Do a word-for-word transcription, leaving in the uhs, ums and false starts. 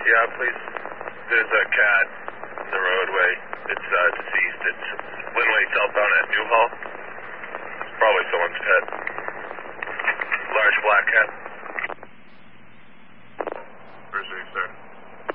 Yeah, please. There's a cat in the roadway. It's uh, deceased. It's Linway southbound at Newhall. It's probably someone's pet.